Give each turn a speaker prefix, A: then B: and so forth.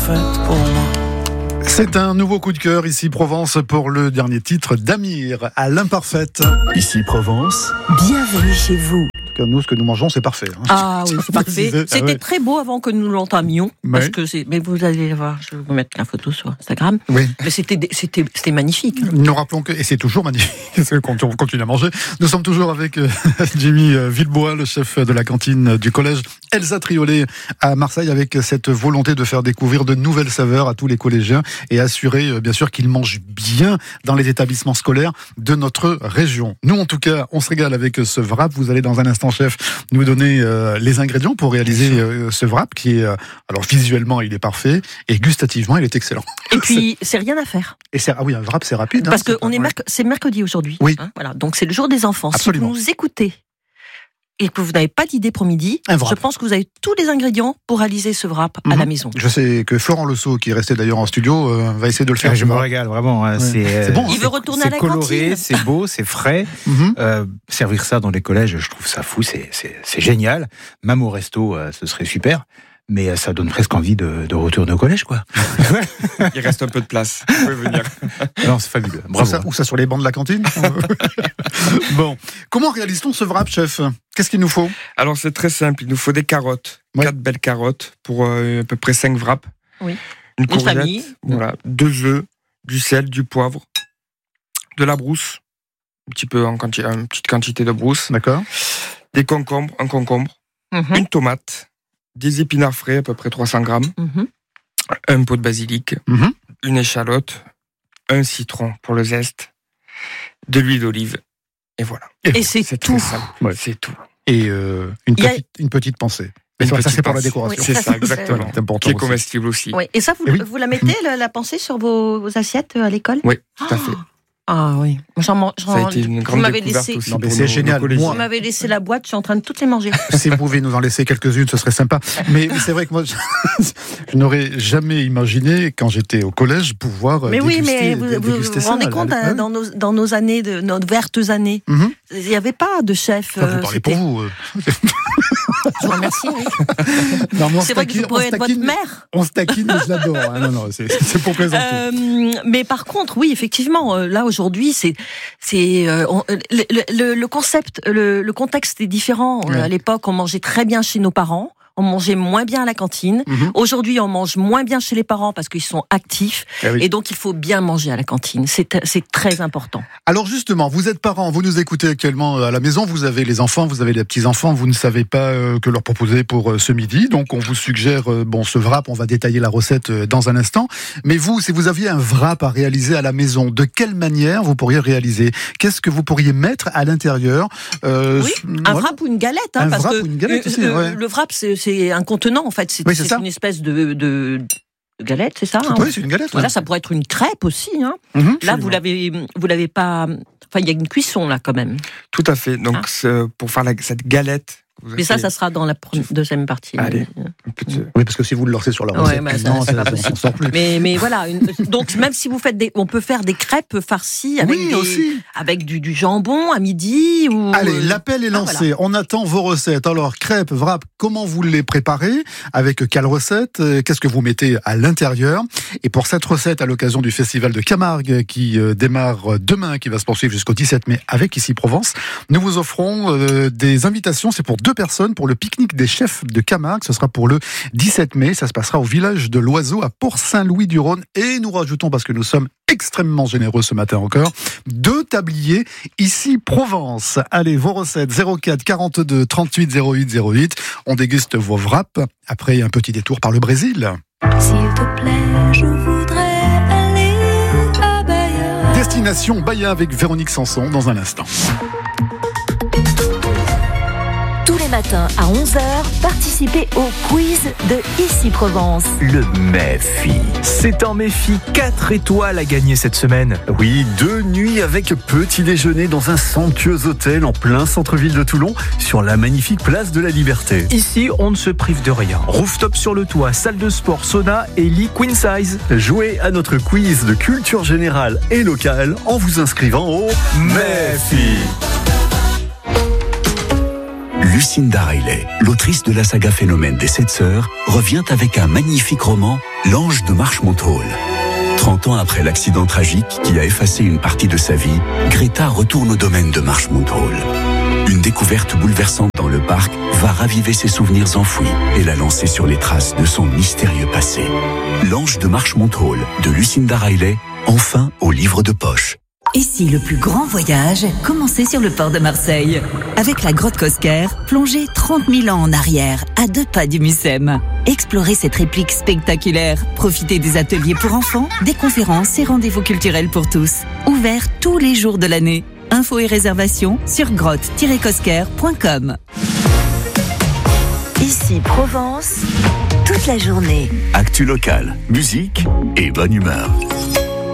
A: faite pour moi.
B: C'est un nouveau coup de cœur ici Provence pour le dernier titre d'Amir, à l'imparfaite.
C: Ici Provence.
D: Bienvenue chez vous.
B: Nous, ce que nous mangeons, c'est parfait.
D: Ah oui, c'est parfait. C'était très beau avant que nous l'entamions.
B: Mais
D: mais vous allez voir, je vais vous mettre la photo sur Instagram.
B: Oui.
D: Mais c'était magnifique.
B: Nous rappelons que, et c'est toujours magnifique, quand on continue à manger, nous sommes toujours avec Jimmy Villebois, le chef de la cantine du collège Elsa Triolet à Marseille, avec cette volonté de faire découvrir de nouvelles saveurs à tous les collégiens et assurer, bien sûr, qu'ils mangent bien dans les établissements scolaires de notre région. Nous, en tout cas, on se régale avec ce wrap. Vous allez dans un instant, chef, nous donner les ingrédients pour réaliser ce wrap qui est, alors visuellement, il est parfait et gustativement, il est excellent.
D: Et puis, c'est rien à faire.
B: Et un wrap, c'est rapide.
D: Parce que c'est mercredi aujourd'hui.
B: Oui.
D: Voilà. Donc, c'est le jour des enfants.
B: Absolument.
D: Si vous nous écoutez et que vous n'avez pas d'idée pour midi, je pense que vous avez tous les ingrédients pour réaliser ce wrap à la maison.
B: Je sais que Florent Lesault, qui est resté d'ailleurs en studio, va essayer de le faire.
E: Je me régale vraiment.
B: Ouais.
E: C'est
B: bon.
D: Il veut retourner à la
E: coloré,
D: cantine.
E: c'est beau, c'est frais. Servir ça dans les collèges, je trouve ça fou, c'est génial. Même au resto, ce serait super. Mais ça donne presque envie de retourner au collège, quoi.
F: Il reste un peu de place. Vous pouvez venir.
E: Non, c'est fabuleux. Bravo.
B: Ou ça sur les bancs de la cantine. Bon. Comment réalise-t-on ce wrap, chef ? Qu'est-ce qu'il nous faut ?
F: Alors, c'est très simple. Il nous faut des carottes. 4 belles carottes pour à peu près 5 wraps.
D: Oui.
F: Une courgette.
D: Famille.
F: Voilà. 2 œufs, du sel, du poivre, de la brousse. Une petite quantité de brousse.
B: D'accord.
F: Un concombre. Une tomate. Des épinards frais, à peu près 300 grammes, un pot de basilic, une échalote, un citron pour le zeste, de l'huile d'olive, et voilà.
D: Et c'est tout.
F: Très simple. Ouais. C'est tout.
B: Et une petite pensée. Mais ça, c'est pour la décoration.
F: Oui, c'est ça, exactement.
B: C'est important
F: qui est
B: aussi.
F: comestible aussi.
D: Oui. Et ça, vous la mettez, la pensée, sur vos assiettes à l'école ?
F: Oui, tout à fait.
D: Ah oui.
F: Ça a été une grande découverte aussi.
B: Non, mais c'est génial.
D: Vous m'avez laissé la boîte, je suis en train de toutes les manger.
B: Si vous pouvez nous en laisser quelques-unes, ce serait sympa. Mais c'est vrai que moi, je n'aurais jamais imaginé, quand j'étais au collège, pouvoir déguster. Mais oui, mais vous vous rendez compte,
D: dans nos années, nos vertes années, il n'y avait pas de chef.
B: Vous parlez pour vous.
D: Je vous remercie. Oui.
B: Non,
D: c'est vrai que vous pourriez être votre mère.
B: On se taquine, mais je l'adore. Non, c'est pour plaisanter.
D: Mais par contre, oui, effectivement, là aujourd'hui, le concept, le contexte est différent. Ouais. À l'époque, on mangeait très bien chez nos parents. On mangeait moins bien à la cantine. Aujourd'hui, on mange moins bien chez les parents parce qu'ils sont actifs. Et donc, il faut bien manger à la cantine. C'est très important. Alors justement, vous êtes parents, vous nous écoutez actuellement à la maison, vous avez les enfants, vous avez les petits-enfants, vous ne savez pas que leur proposer pour ce midi. Donc, on vous suggère ce wrap, on va détailler la recette dans un instant. Mais vous, si vous aviez un wrap à réaliser à la maison, de quelle manière vous pourriez réaliser ? Qu'est-ce que vous pourriez mettre à l'intérieur ? Un wrap ou une galette,
B: un parce wrap que ou une galette aussi,
D: le wrap, c'est un contenant, en fait. C'est une espèce de galette, c'est ça ?
B: Oui, c'est une galette.
D: Là, ça pourrait être une crêpe aussi. Là, vous l'avez pas... Enfin, il y a une cuisson, là, quand même.
F: Tout à fait. Donc, pour faire cette galette...
D: Mais ça sera dans la deuxième partie.
F: Allez.
B: Oui, parce que si vous le lancez sur la recette,
D: c'est pas possible.
B: On sort plus.
D: Mais voilà, donc même si vous faites on peut faire des crêpes farcies avec du jambon à midi.
B: Allez, l'appel est lancé. Voilà. On attend vos recettes. Alors, crêpes, wrap, comment vous les préparez ? Avec quelle recette ? Qu'est-ce que vous mettez à l'intérieur ? Et pour cette recette, à l'occasion du festival de Camargue qui démarre demain, qui va se poursuivre jusqu'au 17 mai avec Ici Provence, nous vous offrons des invitations. C'est pour 2 personnes pour le pique-nique des chefs de Camargue. Ce sera pour le 17 mai. Ça se passera au village de l'Oiseau à Port-Saint-Louis-du-Rhône. Et nous rajoutons, parce que nous sommes extrêmement généreux ce matin encore, 2 tabliers Ici Provence. Allez, vos recettes 04 42 38 08 08. On déguste vos wraps après un petit détour par le Brésil.
G: S'il te plaît, je voudrais aller à Bahia.
B: Destination Bahia avec Véronique Sanson dans un instant.
D: Tous les matins à 11h, participez au quiz de Ici Provence.
C: Le Méfi. C'est un Méfi 4 étoiles à gagner cette semaine.
H: Oui, 2 nuits avec petit déjeuner dans un somptueux hôtel en plein centre-ville de Toulon, sur la magnifique place de la Liberté.
C: Ici, on ne se prive de rien. Rooftop sur le toit, salle de sport, sauna et lit queen size.
H: Jouez à notre quiz de culture générale et locale en vous inscrivant au
C: Méfi.
A: Lucinda Riley, l'autrice de la saga Phénomène des 7 sœurs, revient avec un magnifique roman, L'Ange de Marchmont Hall. 30 ans après l'accident tragique qui a effacé une partie de sa vie, Greta retourne au domaine de Marchmont Hall. Une découverte bouleversante dans le parc va raviver ses souvenirs enfouis et la lancer sur les traces de son mystérieux passé. L'Ange de Marchmont Hall de Lucinda Riley, enfin au livre de poche.
I: Et si le plus grand voyage commençait sur le port de Marseille? Avec la grotte Cosquer, plongez 30 000 ans en arrière, à 2 pas du Mucem. Explorez cette réplique spectaculaire, profitez des ateliers pour enfants, des conférences et rendez-vous culturels pour tous. Ouverts tous les jours de l'année. Infos et réservations sur grotte-cosquer.com.
J: Ici Provence, toute la journée.
A: Actu locale, musique et bonne humeur.